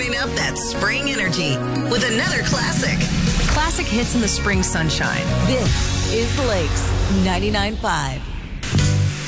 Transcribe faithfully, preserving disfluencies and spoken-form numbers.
firing up that spring energy with another classic. Classic hits in the spring sunshine. This is Lakes ninety-nine point five.